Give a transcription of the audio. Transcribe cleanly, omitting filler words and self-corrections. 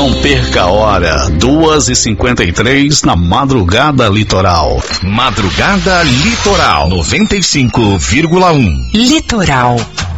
Não perca a hora, 2h53 na Madrugada Litoral. Madrugada Litoral 95,1. Litoral.